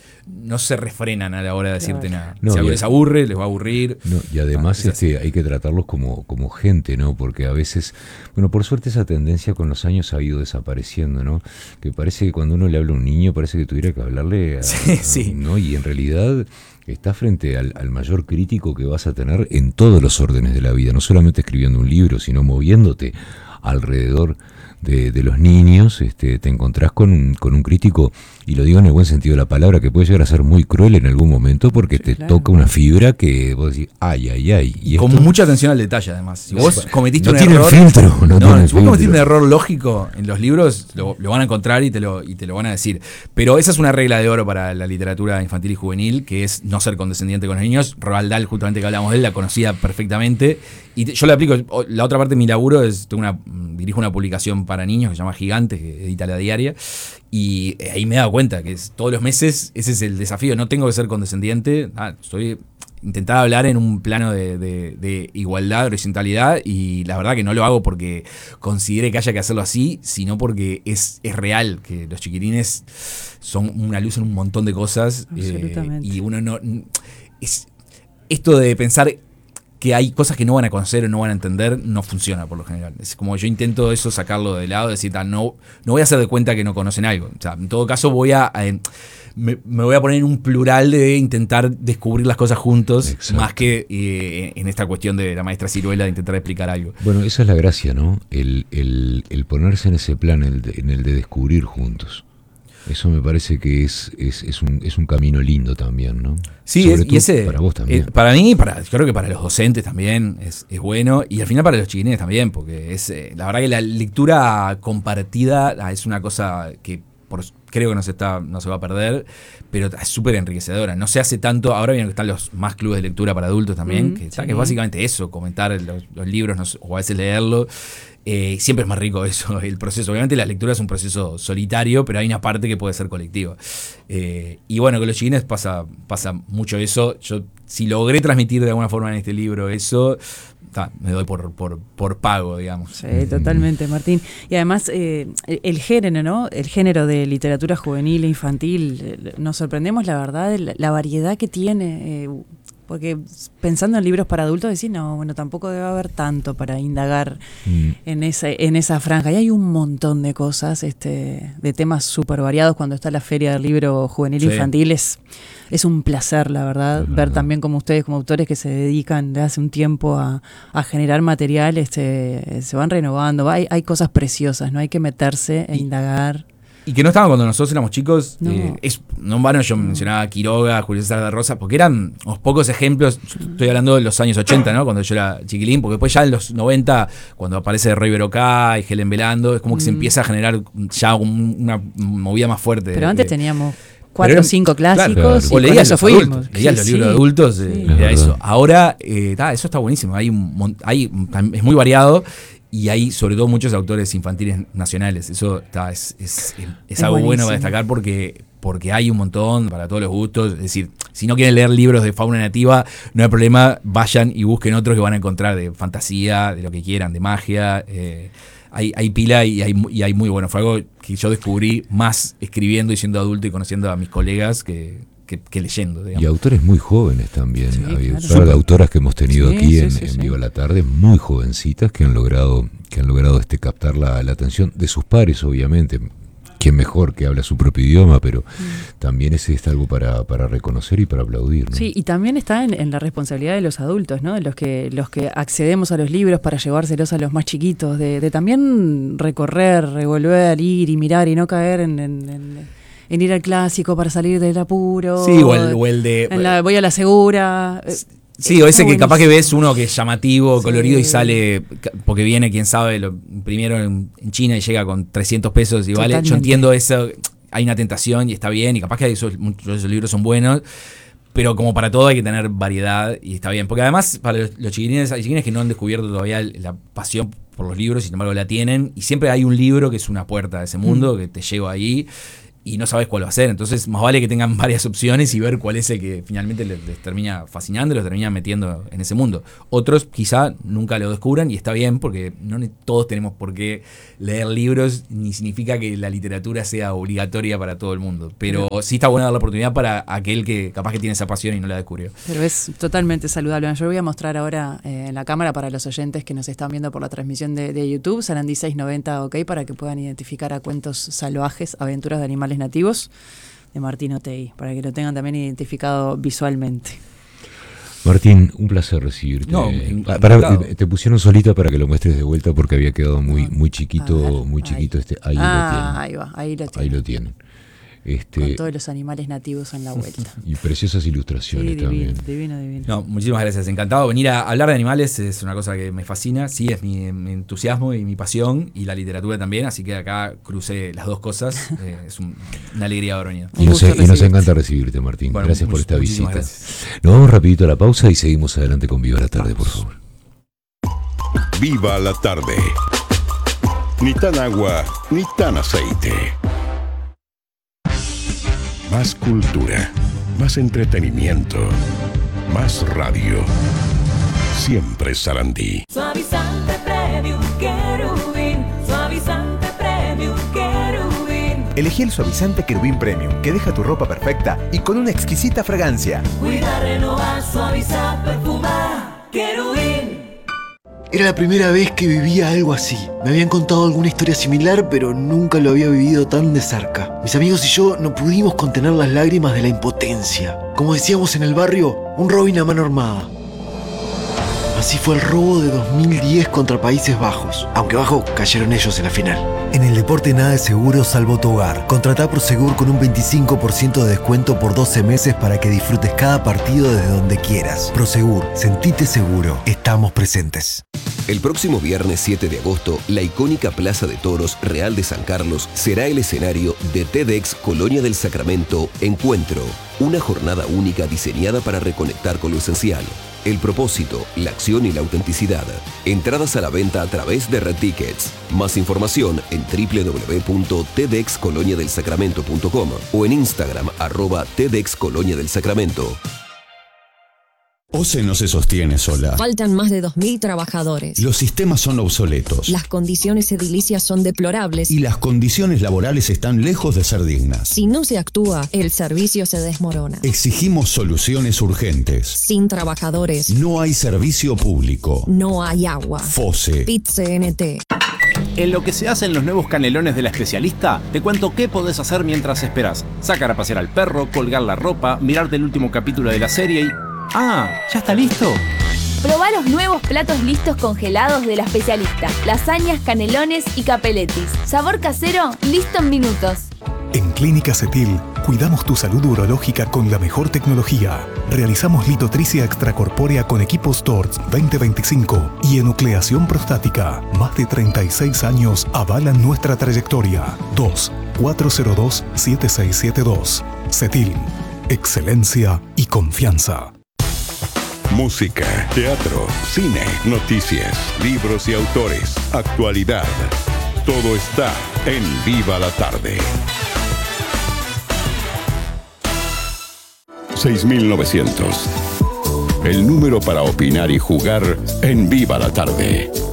no se refrenan a la hora de decirte nada. No, si algo les aburre, les va a aburrir. No, y además hay que tratarlos como gente, ¿no? Porque a veces, bueno, por suerte esa tendencia con los años ha ido desapareciendo, ¿no? Que parece que cuando uno le habla a un niño parece que tuviera que hablarle sí. ¿no? Y en realidad está frente al mayor crítico que vas a tener en todos los órdenes de la vida, no solamente escribiendo un libro, sino moviéndote alrededor de los niños. Te encontrás con un crítico, y lo digo en el buen sentido de la palabra, que puede llegar a ser muy cruel en algún momento porque te toca una fibra que vos decís, ay. Y con mucha atención al detalle, además. Si vos cometiste un Si error, vos cometiste un error lógico en los libros, lo van a encontrar y te lo van a decir. Pero esa es una regla de oro para la literatura infantil y juvenil, que es no ser condescendiente con los niños. Roald Dahl, justamente que hablamos de él, la conocía perfectamente. Y yo le aplico. La otra parte de mi laburo es, dirijo una publicación para niños que se llama Gigantes, que edita La Diaria. Y ahí me he dado cuenta que todos los meses ese es el desafío. No tengo que ser condescendiente. Intentar hablar en un plano de igualdad, horizontalidad, y la verdad que no lo hago porque considere que haya que hacerlo así, sino porque es real que los chiquilines son una luz en un montón de cosas. Y uno no... Esto de pensar que hay cosas que no van a conocer o no van a entender, no funciona por lo general. Es como yo intento eso, sacarlo de lado, decir, no voy a hacer de cuenta que no conocen algo. O sea, en todo caso me voy a poner en un plural de intentar descubrir las cosas juntos. Exacto. Más que en esta cuestión de la maestra Ciruela de intentar explicar algo. Bueno, esa es la gracia, ¿no? El ponerse en ese plan, en el de descubrir juntos. Eso me parece que es un camino lindo también, ¿no? Sí, y ese para vos también. Para mí, yo creo que para los docentes también es bueno, y al final para los chiquines también, porque la verdad que la lectura compartida es una cosa que creo que no se va a perder, pero es súper enriquecedora. No se hace tanto, ahora bien que están los más clubes de lectura para adultos también, que es básicamente eso, comentar los libros o a veces leerlos. Siempre es más rico eso, el proceso. Obviamente la lectura es un proceso solitario, pero hay una parte que puede ser colectiva. Y bueno, con los chiquines pasa mucho eso. Yo, si logré transmitir de alguna forma en este libro eso, me doy por pago, digamos. Sí, totalmente, Martín. Y además el género, ¿no? El género de literatura juvenil e infantil, nos sorprendemos, la verdad, la variedad que tiene. Porque pensando en libros para adultos decís, no, bueno, tampoco debe haber tanto para indagar en esa franja. Y hay un montón de cosas, de temas súper variados. Cuando está la Feria del Libro Juvenil Infantil es un placer, la verdad, ver también como ustedes, como autores que se dedican de hace un tiempo a generar material, se van renovando. Hay cosas preciosas, ¿no? Hay que meterse e indagar. Y que no estaban cuando nosotros éramos chicos. No. No en vano yo mencionaba a Quiroga, Julio César de Rosa, porque eran unos pocos ejemplos. Estoy hablando de los años 80, ¿no? Cuando yo era chiquilín, porque después ya en los 90, cuando aparece Roy Berocá y Helen Velando, es como que se empieza a generar ya una movida más fuerte. Pero antes teníamos 4 o 5 clásicos, claro. Y con eso fuimos. Leías los libros de adultos, era eso. Ahora, eso está buenísimo. Es muy variado. Y hay sobre todo muchos autores infantiles nacionales. Eso es algo bueno para destacar porque hay un montón para todos los gustos. Es decir, si no quieren leer libros de fauna nativa, no hay problema, vayan y busquen otros que van a encontrar de fantasía, de lo que quieran, de magia. Hay pila y hay muy bueno. Fue algo que yo descubrí más escribiendo y siendo adulto y conociendo a mis colegas que leyendo, digamos. Y autores muy jóvenes también. Sí, Hay claro. un par de autoras que hemos tenido aquí en sí. Viva la Tarde, muy jovencitas, que han logrado captar la atención de sus pares, obviamente. Quién mejor que habla su propio idioma, pero también es algo para reconocer y para aplaudir, ¿no? Sí, y también está en la responsabilidad de los adultos, ¿no? De los que accedemos a los libros para llevárselos a los más chiquitos, de también recorrer, revolver, ir y mirar y no caer en ir al clásico para salir del apuro. Sí, o el de... voy a la segura. Sí, o ese que capaz que ves uno que es llamativo, colorido y sale, porque viene, quién sabe, primero en China y llega con 300 pesos y vale. Yo entiendo eso, hay una tentación y está bien, y capaz que muchos de esos libros son buenos, pero como para todo hay que tener variedad y está bien. Porque además, para los chiquilines, hay chiquilines que no han descubierto todavía la pasión por los libros, sin embargo la tienen, y siempre hay un libro que es una puerta a ese mundo, que te lleva ahí. y no sabes cuál va a ser. Entonces, más vale que tengan varias opciones y ver cuál es el que finalmente les termina fascinando y los termina metiendo en ese mundo. Otros quizá nunca lo descubran y está bien, porque no todos tenemos por qué leer libros, ni significa que la literatura sea obligatoria para todo el mundo. Pero sí está bueno dar la oportunidad para aquel que capaz que tiene esa pasión y no la descubrió. Pero es totalmente saludable. Yo voy a mostrar ahora en la cámara para los oyentes que nos están viendo por la transmisión de YouTube, Sarandí 690 OK, para que puedan identificar a Cuentos Salvajes, Aventuras de Animales Nativos, de Martín Otegi, para que lo tengan también identificado visualmente. Martín, un placer recibirte. No, te pusieron solita para que lo muestres de vuelta porque había quedado muy chiquito, ahí lo tienen. Con todos los animales nativos en la vuelta. Y preciosas ilustraciones también. Divino. No, muchísimas gracias. Encantado. Venir a hablar de animales es una cosa que me fascina. Sí, es mi entusiasmo y mi pasión, y la literatura también. Así que acá crucé las dos cosas. Es una alegría haber venido. Y nos encanta recibirte, Martín. Bueno, gracias por esta visita. Gracias. Nos vamos rapidito a la pausa y seguimos adelante con Viva la Tarde, por favor. Viva la Tarde. Ni tan agua, ni tan aceite. Más cultura, más entretenimiento, más radio. Siempre Sarandí. Suavizante Premium Querubín. Suavizante Premium Querubín. Elegí el suavizante Querubín Premium, que deja tu ropa perfecta y con una exquisita fragancia. Cuida, renovar, suavizar, perfumar. Querubín. Era la primera vez que vivía algo así. Me habían contado alguna historia similar, pero nunca lo había vivido tan de cerca. Mis amigos y yo no pudimos contener las lágrimas de la impotencia. Como decíamos en el barrio, un Robin a mano armada. Así fue el robo de 2010 contra Países Bajos, aunque bajo cayeron ellos en la final. En el deporte nada es seguro salvo tu hogar. Contratá Prosegur con un 25% de descuento por 12 meses para que disfrutes cada partido desde donde quieras. Prosegur, sentite seguro. Estamos presentes. El próximo viernes 7 de agosto, la icónica Plaza de Toros Real de San Carlos será el escenario de TEDx Colonia del Sacramento Encuentro, una jornada única diseñada para reconectar con lo esencial. El propósito, la acción y la autenticidad. Entradas a la venta a través de Red Tickets. Más información en www.tedxcoloniadelsacramento.com o en Instagram @TEDxColoniaDelSacramento. OCE no se sostiene sola. Faltan más de 2.000 trabajadores. Los sistemas son obsoletos. Las condiciones edilicias son deplorables. Y las condiciones laborales están lejos de ser dignas. Si no se actúa, el servicio se desmorona. Exigimos soluciones urgentes. Sin trabajadores, no hay servicio público. No hay agua. FOSE. PIT-CNT. En lo que se hacen los nuevos canelones de la especialista, te cuento qué podés hacer mientras esperás. Sacar a pasear al perro, colgar la ropa, mirarte el último capítulo de la serie y... ¡Ah! ¿Ya está listo? Probá los nuevos platos listos congelados de la especialista. Lasañas, canelones y capeletis. Sabor casero, listo en minutos. En Clínica Cetil, cuidamos tu salud urológica con la mejor tecnología. Realizamos litotricia extracorpórea con equipos TORCH 2025 y enucleación prostática. Más de 36 años avalan nuestra trayectoria. 2-402-7672. Cetil. Excelencia y confianza. Música, teatro, cine, noticias, libros y autores, actualidad. Todo está en Viva la Tarde. 6900. El número para opinar y jugar en Viva la Tarde.